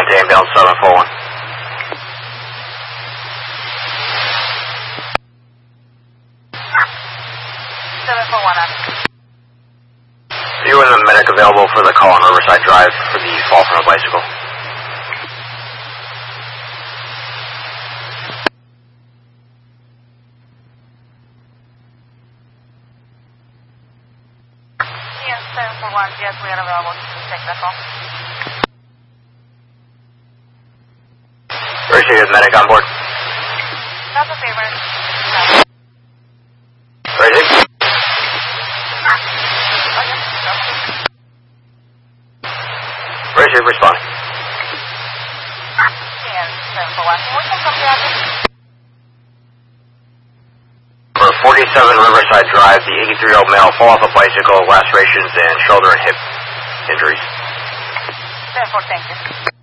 to ambulance 741. 741. You and the medic available for the call on Riverside Drive for the fall from a bicycle. Yes, 741. Yes, we are available to take that call. Appreciate it, medic on board. That's a favor. Ready? Ready, respond. Yes, 741. We can come back. For 47 Riverside Drive, the 83-year-old male fell off a bicycle, lacerations, and shoulder and hip injuries. 741, thank you.